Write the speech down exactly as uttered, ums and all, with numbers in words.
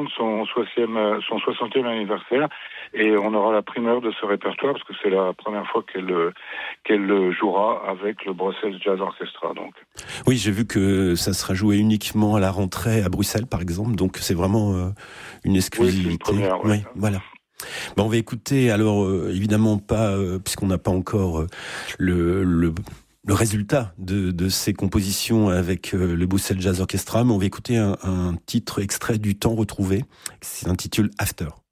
de son soixantième, son soixantième anniversaire, et on aura la primeur de ce répertoire parce que c'est la première fois qu'elle qu'elle jouera avec le Brussels Jazz Orchestra. Donc. Oui, j'ai vu que ça sera joué uniquement à la rentrée à Bruxelles, par exemple. Donc c'est vraiment euh, une exclusivité. Oui, c'est une première, ouais. Oui, voilà. Ben, on va écouter, alors euh, évidemment pas, euh, puisqu'on n'a pas encore euh, le, le, le résultat de, de ces compositions avec euh, le Brussels Jazz Orchestra, mais on va écouter un, un titre extrait du Temps retrouvé, qui s'intitule After.